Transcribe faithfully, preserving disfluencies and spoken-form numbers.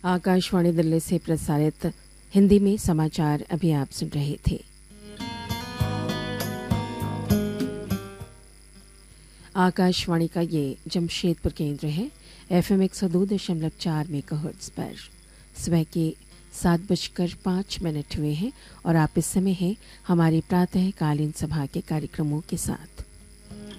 आकाशवाणी दिल्ली से प्रसारित हिंदी में समाचार अभी आप सुन रहे थे। आकाशवाणी का ये जमशेदपुर केंद्र है। एफएम एक सौ दो दशमलव चार मेगाहर्ट्ज पर सुबह के सात बजकर पाँच मिनट हुए हैं और आप इस समय हैं हमारी प्रातःकालीन सभा के कार्यक्रमों के साथ।